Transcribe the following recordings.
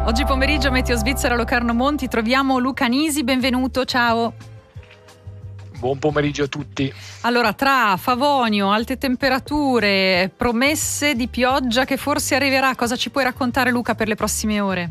Oggi pomeriggio Meteo Svizzera Locarno Monti troviamo Luca Nisi, benvenuto, ciao. Buon pomeriggio a tutti. Allora, tra Favonio, alte temperature, promesse di pioggia che forse arriverà, cosa ci puoi raccontare Luca per le prossime ore?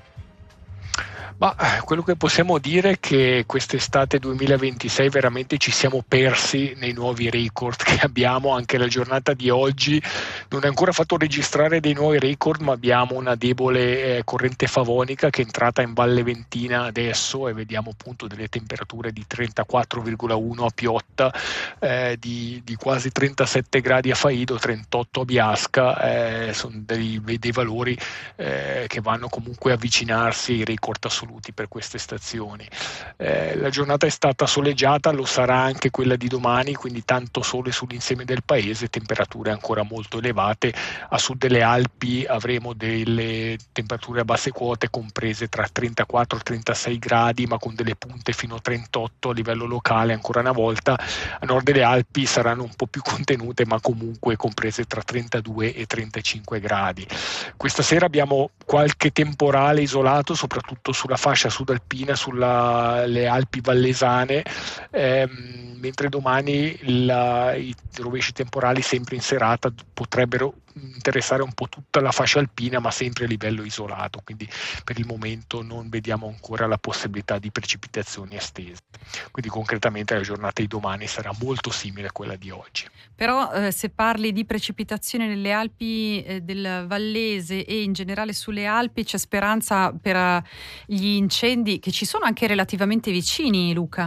Ma quello che possiamo dire è che quest'estate 2026 veramente ci siamo persi nei nuovi record che abbiamo. Anche la giornata di oggi non è ancora fatto registrare dei nuovi record, ma abbiamo una debole corrente favonica che è entrata in Valle Ventina adesso e vediamo appunto delle temperature di 34,1 a Piotta, di quasi 37 gradi a Faido, 38 a Biasca, sono dei valori che vanno comunque a avvicinarsi ai record assoluti per queste stazioni. La giornata è stata soleggiata, lo sarà anche quella di domani, quindi tanto sole sull'insieme del paese, temperature ancora molto elevate. A sud delle Alpi avremo delle temperature a basse quote comprese tra 34 e 36 gradi, ma con delle punte fino a 38 a livello locale ancora una volta. A nord delle Alpi saranno un po' più contenute, ma comunque comprese tra 32 e 35 gradi. Questa sera abbiamo qualche temporale isolato, soprattutto sulla fascia sudalpina, sulle Alpi vallesane, mentre domani i rovesci temporali sempre in serata potrebbero interessare un po' tutta la fascia alpina, ma sempre a livello isolato, quindi per il momento non vediamo ancora la possibilità di precipitazioni estese. Quindi concretamente la giornata di domani sarà molto simile a quella di oggi. Però se parli di precipitazioni nelle Alpi del Vallese e in generale sulle Alpi, c'è speranza per gli incendi che ci sono anche relativamente vicini, Luca?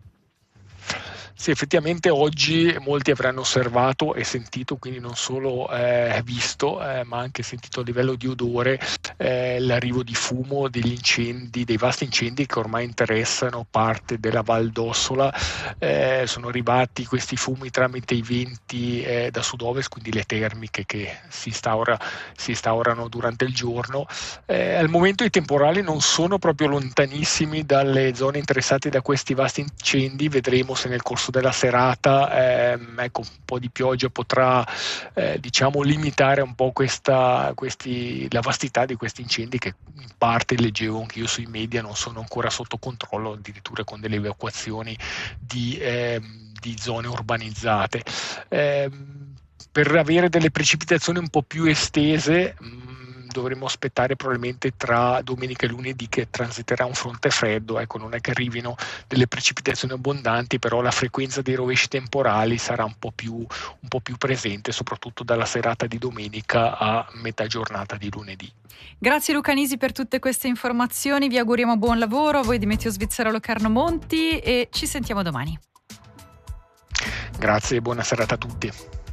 Sì, effettivamente oggi molti avranno osservato e sentito, quindi non solo visto, ma anche sentito a livello di odore l'arrivo di fumo degli incendi, dei vasti incendi che ormai interessano parte della Val d'Ossola. Sono arrivati questi fumi tramite i venti da sud-ovest, quindi le termiche che si instaurano durante il giorno. Al momento i temporali non sono proprio lontanissimi dalle zone interessate da questi vasti incendi, vedremo se nel corso della serata un po' di pioggia potrà limitare un po' la vastità di questi incendi che in parte leggevo anch'io sui media non sono ancora sotto controllo, addirittura con delle evacuazioni di zone urbanizzate. Per avere delle precipitazioni un po' più estese dovremo aspettare probabilmente tra domenica e lunedì che transiterà un fronte freddo. Non è che arrivino delle precipitazioni abbondanti, però la frequenza dei rovesci temporali sarà un po' più presente, soprattutto dalla serata di domenica a metà giornata di lunedì. Grazie Luca Nisi per tutte queste informazioni, vi auguriamo buon lavoro a voi di Meteo Svizzera Locarno Monti e ci sentiamo domani. Grazie e buona serata a tutti.